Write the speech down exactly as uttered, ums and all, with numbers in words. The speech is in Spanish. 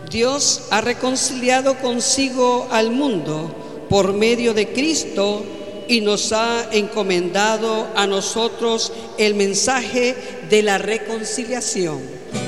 Dios ha reconciliado consigo al mundo por medio de Cristo y nos ha encomendado a nosotros el mensaje de la reconciliación.